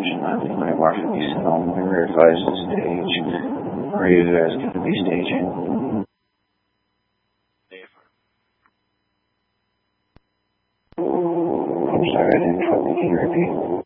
attention. I think my wife would be sitting home when we were advised to stage. Are you guys going to be staging? I'm sorry, I didn't fully hear you.